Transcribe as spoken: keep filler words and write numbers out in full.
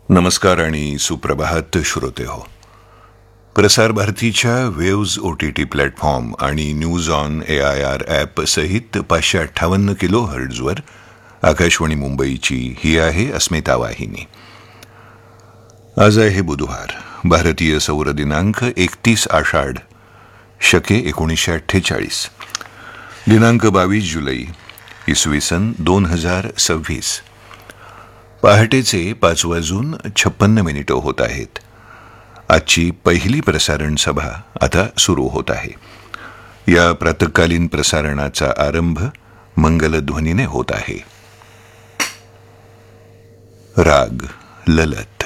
नमस्कार आणि सुप्रभात श्रोते हो. प्रसार भारतीच्या waves O T T platform आणि news on A I R app सहित पाचशे अठ्ठावन्न किलो हर्ट्झवर आकाशवाणी मुंबईची ही आहे अस्मिता वाहिनी. आज आहे बुधवार, भारतीय सौर दिनांक एकतीस आषाढ, शके एकोणीसशे अठ्ठेचाळीस, दिनांक बावीस जुलै, इसवी सन दोन हजार सव्वीस. पहाटेचे पाच वाजून छप्पन्न मिनिटं होत आहेत. आजची पहिली प्रसारण सभा आता सुरू होत आहे. या प्रातकालीन प्रसारणाचा आरंभ मंगलध्वनीने होत आहे. राग ललत.